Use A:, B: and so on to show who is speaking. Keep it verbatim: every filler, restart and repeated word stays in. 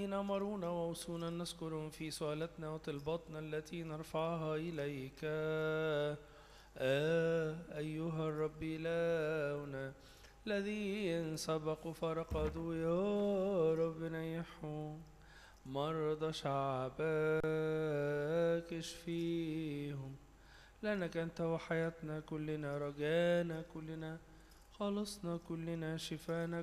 A: الذين أمرونا وأوصونا نذكرهم في سؤالتنا وطلباتنا التي نرفعها إليك. آه أيها الرب إلهنا الذين سبقوا فرقدوا، يا رب نيحهم. مرضى شعبك اشفيهم، لأنك أنت وحياتنا كلنا، رجانا كلنا، خلصنا كلنا، شفانا